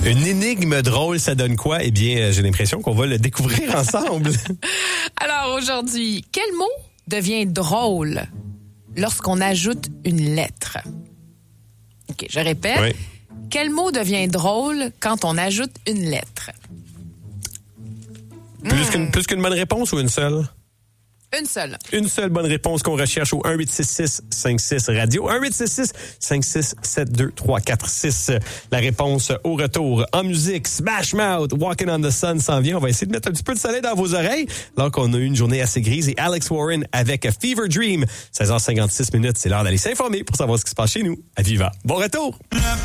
Une énigme drôle, ça donne quoi? Eh bien, j'ai l'impression qu'on va le découvrir ensemble. Alors aujourd'hui, quel mot devient drôle lorsqu'on ajoute une lettre? OK, je répète. Oui. Quel mot devient drôle quand on ajoute une lettre? Plus qu'une bonne réponse ou une seule? Une seule. Une seule bonne réponse qu'on recherche au 1-866-56-radio. 1-866-567-2346. La réponse au retour. En musique, Smash Mouth, Walking on the Sun s'en vient. On va essayer de mettre un petit peu de soleil dans vos oreilles, alors qu'on a eu une journée assez grise. Et Alex Warren avec Fever Dream. 16h56 minutes, c'est l'heure d'aller s'informer pour savoir ce qui se passe chez nous. À Viva. Bon retour!